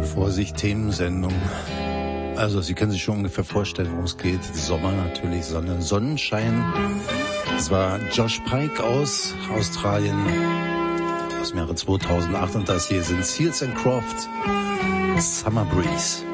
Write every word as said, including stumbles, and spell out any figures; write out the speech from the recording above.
Vorsicht, Themensendung. Also Sie können sich schon ungefähr vorstellen, worum es geht. Sommer natürlich, Sonne, Sonnenschein. Das war Josh Pike aus Australien aus dem Jahre zweitausendacht und das hier sind Seals and Croft, Summer Breeze.